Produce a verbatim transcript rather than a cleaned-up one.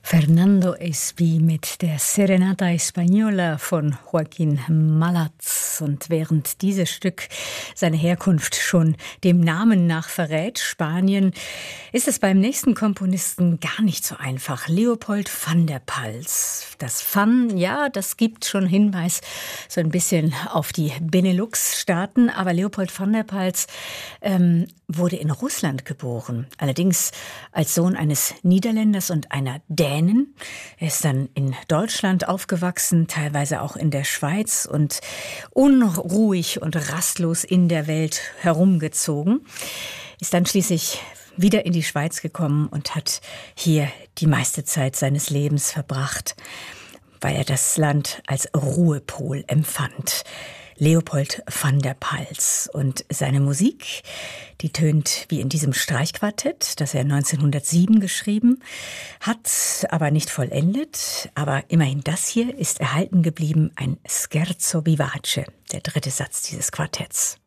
Fernando Espí mit der Serenata Española von Joaquín Malaz. Und während dieses Stück seine Herkunft schon dem Namen nach verrät, Spanien, ist es beim nächsten Komponisten gar nicht so einfach. Leopold van der Pals. Das Van, ja, das gibt schon Hinweis so ein bisschen auf die Benelux-Staaten. Aber Leopold van der Pals ähm, wurde in Russland geboren. Allerdings als Sohn eines Niederländers und einer Dänen. Er ist dann in Deutschland aufgewachsen, teilweise auch in der Schweiz und unruhig und rastlos in der Welt herumgezogen. Ist dann schließlich wieder in die Schweiz gekommen und hat hier die meiste Zeit seines Lebens verbracht, weil er das Land als Ruhepol empfand. Leopold van der Pals. Und seine Musik, die tönt wie in diesem Streichquartett, das er neunzehnhundertsieben geschrieben hat, aber nicht vollendet. Aber immerhin das hier ist erhalten geblieben, ein Scherzo vivace, der dritte Satz dieses Quartetts.